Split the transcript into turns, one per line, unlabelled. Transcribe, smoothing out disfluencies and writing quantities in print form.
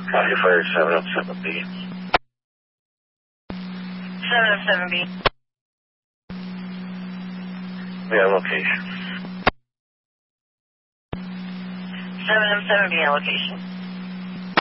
Copy fire 707B.
707B.
We have location.
707B allocation.